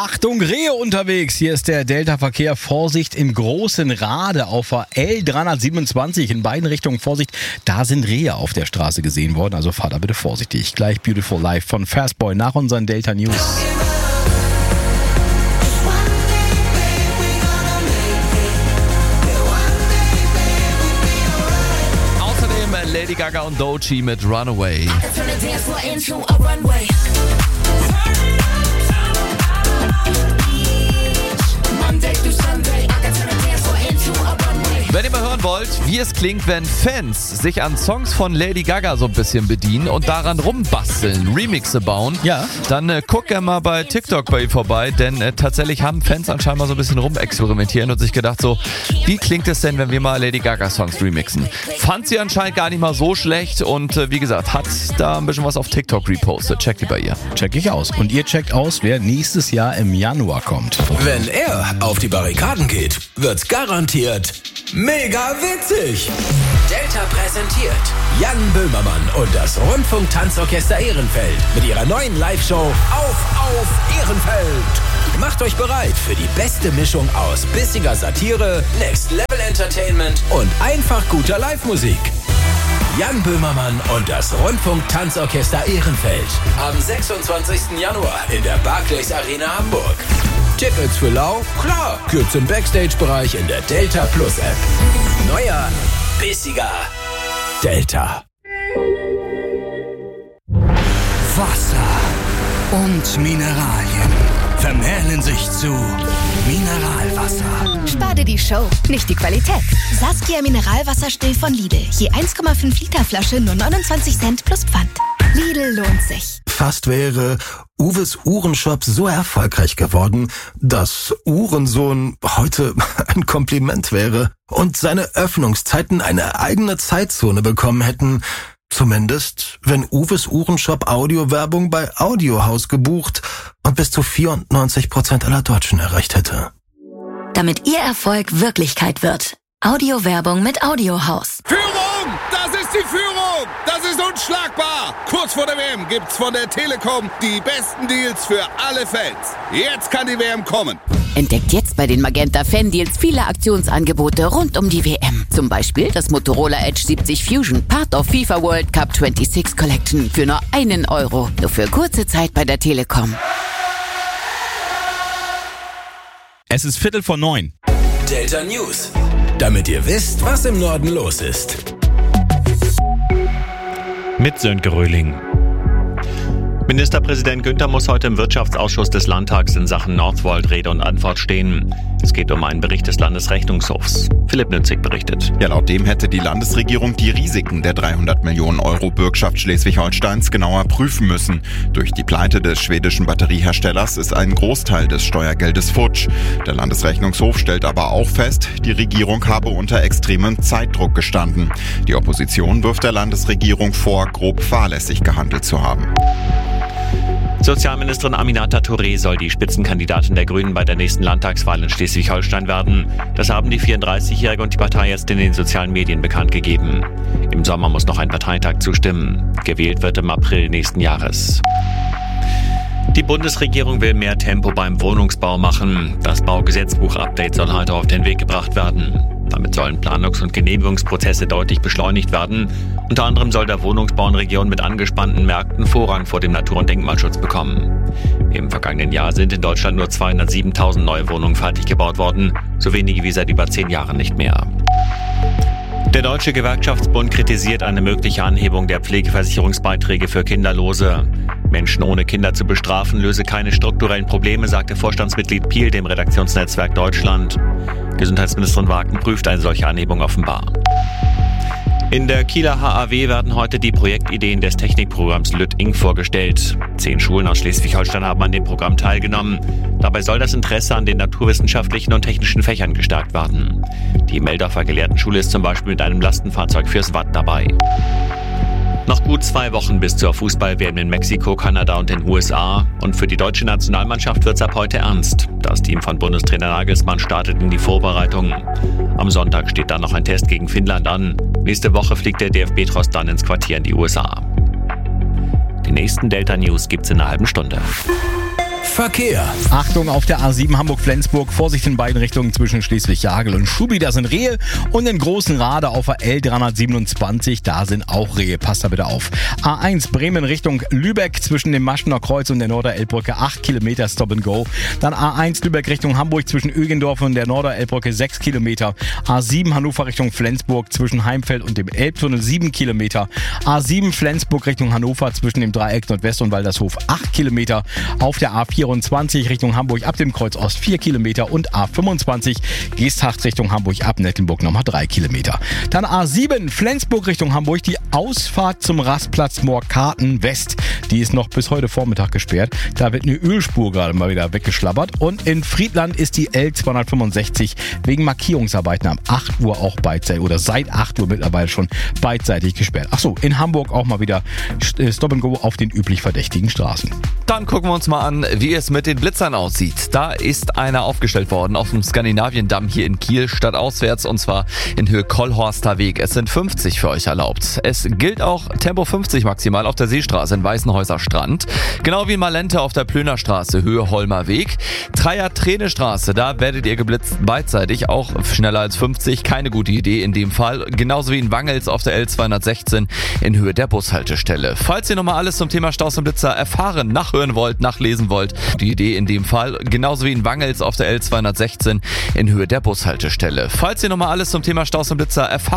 Achtung, Rehe unterwegs. Hier ist der Delta-Verkehr. Vorsicht im großen Rade auf der L327 in beiden Richtungen. Vorsicht, da sind Rehe auf der Straße gesehen worden. Also fahrt da bitte vorsichtig. Gleich Beautiful Life von Fastboy nach unseren Delta News. Außerdem Lady Gaga und Doechii mit Runaway. Wenn ihr mal hören wollt, wie es klingt, wenn Fans sich an Songs von Lady Gaga so ein bisschen bedienen und daran rumbasteln, Remixe bauen, dann guckt gerne mal bei TikTok bei ihr vorbei, denn tatsächlich haben Fans anscheinend mal so ein bisschen rumexperimentieren und sich gedacht so, wie klingt es denn, wenn wir mal Lady Gaga Songs remixen? Fand sie anscheinend gar nicht mal so schlecht und wie gesagt, hat da ein bisschen was auf TikTok repostet. Checkt die bei ihr. Check ich aus. Und ihr checkt aus, wer nächstes Jahr im Januar kommt. Wenn er auf die Barrikaden geht, wird's garantiert mega witzig. Delta präsentiert Jan Böhmermann und das Rundfunk-Tanzorchester Ehrenfeld mit ihrer neuen Live-Show Auf Ehrenfeld. Macht euch bereit für die beste Mischung aus bissiger Satire, Next-Level-Entertainment und einfach guter Live-Musik. Jan Böhmermann und das Rundfunk-Tanzorchester Ehrenfeld am 26. Januar in der Barclays Arena Hamburg. Tickets für Lau? Klar, gibt's im Backstage-Bereich in der Delta Plus App. Neuer, bissiger Delta. Wasser und Mineralien vermählen sich zu Mineralwasser. Spar dir die Show, nicht die Qualität. Saskia Mineralwasser still von Lidl. Je 1,5 Liter Flasche nur 29 Cent plus Pfand. Lidl lohnt sich. Fast wäre Uwes Uhrenshop so erfolgreich geworden, dass Uhrensohn heute ein Kompliment wäre und seine Öffnungszeiten eine eigene Zeitzone bekommen hätten. Zumindest, wenn Uwes Uhrenshop Audiowerbung bei Audiohaus gebucht und bis zu 94% aller Deutschen erreicht hätte. Damit Ihr Erfolg Wirklichkeit wird. Audiowerbung mit Audiohaus. Führung! Das ist die Führung! Das ist unschlagbar! Kurz vor der WM gibt's von der Telekom die besten Deals für alle Fans. Jetzt kann die WM kommen. Entdeckt jetzt bei den Magenta Fan-Deals viele Aktionsangebote rund um die WM. Zum Beispiel das Motorola Edge 70 Fusion, Part of FIFA World Cup 26 Collection für nur €1. Nur für kurze Zeit bei der Telekom. Es ist 8:45. Delta News. Damit ihr wisst, was im Norden los ist. Mit Sönke Röhling. Ministerpräsident Günther muss heute im Wirtschaftsausschuss des Landtags in Sachen Northvolt Rede und Antwort stehen. Es geht um einen Bericht des Landesrechnungshofs. Philipp Nützig berichtet. Ja, laut dem hätte die Landesregierung die Risiken der 300 Millionen Euro Bürgschaft Schleswig-Holsteins genauer prüfen müssen. Durch die Pleite des schwedischen Batterieherstellers ist ein Großteil des Steuergeldes futsch. Der Landesrechnungshof stellt aber auch fest, die Regierung habe unter extremem Zeitdruck gestanden. Die Opposition wirft der Landesregierung vor, grob fahrlässig gehandelt zu haben. Sozialministerin Aminata Touré soll die Spitzenkandidatin der Grünen bei der nächsten Landtagswahl in Schleswig-Holstein werden. Das haben die 34-Jährige und die Partei jetzt in den sozialen Medien bekannt gegeben. Im Sommer muss noch ein Parteitag zustimmen. Gewählt wird im April nächsten Jahres. Die Bundesregierung will mehr Tempo beim Wohnungsbau machen. Das Baugesetzbuch-Update soll heute auf den Weg gebracht werden. Damit sollen Planungs- und Genehmigungsprozesse deutlich beschleunigt werden. Unter anderem soll der Wohnungsbau in Regionen mit angespannten Märkten Vorrang vor dem Natur- und Denkmalschutz bekommen. Im vergangenen Jahr sind in Deutschland nur 207.000 neue Wohnungen fertig gebaut worden, so wenige wie seit über 10 Jahren nicht mehr. Der Deutsche Gewerkschaftsbund kritisiert eine mögliche Anhebung der Pflegeversicherungsbeiträge für Kinderlose. Menschen ohne Kinder zu bestrafen, löse keine strukturellen Probleme, sagte Vorstandsmitglied Piel dem Redaktionsnetzwerk Deutschland. Gesundheitsministerin Wagen prüft eine solche Anhebung offenbar. In der Kieler HAW werden heute die Projektideen des Technikprogramms LÜT-ING vorgestellt. 10 Schulen aus Schleswig-Holstein haben an dem Programm teilgenommen. Dabei soll das Interesse an den naturwissenschaftlichen und technischen Fächern gestärkt werden. Die Meldorfer Gelehrtenschule ist zum Beispiel mit einem Lastenfahrzeug fürs Watt dabei. Noch gut 2 Wochen bis zur Fußball-WM in Mexiko, Kanada und den USA. Und für die deutsche Nationalmannschaft wird's ab heute ernst. Das Team von Bundestrainer Nagelsmann startet in die Vorbereitung. Am Sonntag steht dann noch ein Test gegen Finnland an. Nächste Woche fliegt der DFB-Tross dann ins Quartier in die USA. Die nächsten Delta News gibt's in einer halben Stunde. Verkehr. Achtung auf der A7 Hamburg-Flensburg, Vorsicht in beiden Richtungen zwischen Schleswig-Jagel und Schubi, da sind Rehe. Und in Großenrade auf der L327, da sind auch Rehe, passt da bitte auf. A1 Bremen Richtung Lübeck zwischen dem Maschener Kreuz und der Norderelbbrücke 8 Kilometer Stop and Go. Dann A1 Lübeck Richtung Hamburg zwischen Ögendorf und der Norderelbbrücke 6 Kilometer. A7 Hannover Richtung Flensburg zwischen Heimfeld und dem Elbtunnel 7 Kilometer. A7 Flensburg Richtung Hannover zwischen dem Dreieck Nordwest und Waldershof 8 Kilometer. Auf der A24 Richtung Hamburg ab dem Kreuz Ost 4 Kilometer und A25 Geesthacht Richtung Hamburg ab Nettelburg nochmal 3 Kilometer. Dann A7 Flensburg Richtung Hamburg, die Ausfahrt zum Rastplatz Moorkarten West. Die ist noch bis heute Vormittag gesperrt. Da wird eine Ölspur gerade mal wieder weggeschlabbert. Und in Friedland ist die L265 wegen Markierungsarbeiten ab 8 Uhr auch beidseitig oder seit 8 Uhr mittlerweile schon beidseitig gesperrt. Achso, in Hamburg auch mal wieder Stop and Go auf den üblich verdächtigen Straßen. Dann gucken wir uns mal an, wie es mit den Blitzern aussieht. Da ist einer aufgestellt worden auf dem Skandinaviendamm hier in Kiel, stadtauswärts, und zwar in Höhe Kollhorster Weg. Es sind 50 für euch erlaubt. Es gilt auch Tempo 50 maximal auf der Seestraße in Weißenhäuser Strand. Genau wie in Malente auf der Plönerstraße, Höhe Holmer Weg. Treier-Trene-Straße, da werdet ihr geblitzt beidseitig, auch schneller als 50. Keine gute Idee in dem Fall. Genauso wie in Wangels auf der L216 in Höhe der Bushaltestelle. Falls ihr nochmal alles zum Thema Staus und Blitzer erfahren, nachhören wollt, nachlesen wollt, die Idee in dem Fall, genauso wie in Wangels auf der L216 in Höhe der Bushaltestelle. Falls ihr nochmal alles zum Thema Staus und Blitzer erfahren